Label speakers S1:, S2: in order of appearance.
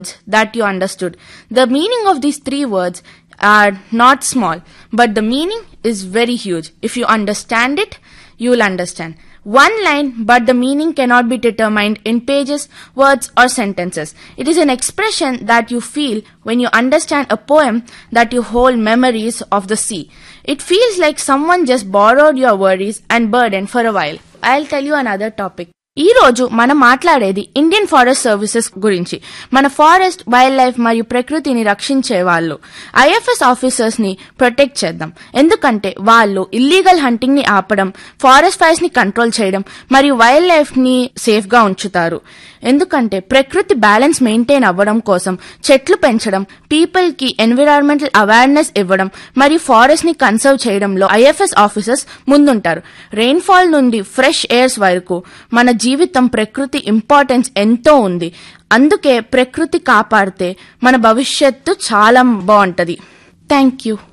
S1: that you understood. The meaning of these 3 words are not small, but the meaning is very huge. If you understand it, you will understand. One line, but the meaning cannot be determined in pages, words or sentences. It is an expression that you feel when you understand a poem that you hold memories of the sea. It feels like someone just borrowed your worries and burden for a while. I'll tell you another topic. ఈ రోజు మనం మాట్లాడేది Indian forest services గురించి. మన forest, wild life మరియు ప్రకృతిని రక్షించే వాళ్ళు ఐఎఫ్ఎస్ ఆఫీసర్స్ ని ప్రొటెక్ట్ చేద్దాం. ఎందుకంటే వాళ్ళు ఇల్లీగల్ హంటింగ్ ని ఆపడం, ఫారెస్ట్ ఫైర్స్ ని కంట్రోల్ చేయడం మరియు వైల్డ్ లైఫ్ ని సేఫ్ గా ఉంచుతారు. ఎందుకంటే ప్రకృతి బ్యాలెన్స్ మెయింటైన్ అవ్వడం కోసం చెట్లు పెంచడం, పీపుల్ కి ఎన్విరాన్మెంటల్ అవేర్నెస్ ఇవ్వడం మరియు ఫారెస్ట్ ని కన్సర్వ్ చేయడంలో ఐఎఫ్ఎస్ ఆఫీసర్స్ ముందుంటారు. రెయిన్ఫాల్ నుండి ఫ్రెష్ ఎయిర్స్ వరకు మన జీవితం ప్రకృతి ఇంపార్టెన్స్ ఎంతో ఉంది. అందుకే ప్రకృతి కాపాడితే మన భవిష్యత్తు చాలా బాగుంటది. Thank you.